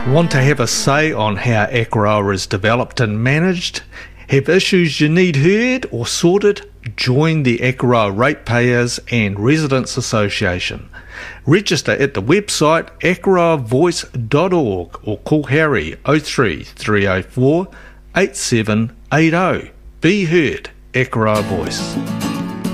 Want to have a say on how Akaroa is developed and managed? Have issues you need heard or sorted? Join the Akaroa Ratepayers and Residents Association. Register at the website akaroavoice.org or call Harry 03 304 8780. Be heard, Akaroa Voice.